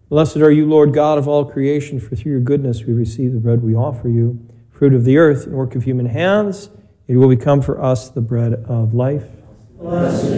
Blessed are you, Lord God of all creation, for through your goodness we receive the bread we offer you, fruit of the earth and work of human hands. It will become for us the bread of life. Blessed